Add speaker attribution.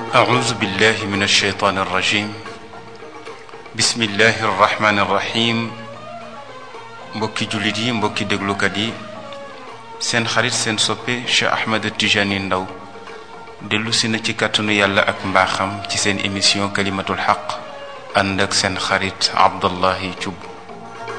Speaker 1: أعوذ بالله من الشيطان الرجيم بسم الله الرحمن الرحيم mbokki jullit yi mbokki déglukat yi seen xarit seen soppe Cheikh Ahmed Tijani Ndaw dellu si na ci kàttanu yàlla ak mbaaxam ci seen émission kalimatul xaq ànd ak seen xarit Abdallahi Thioub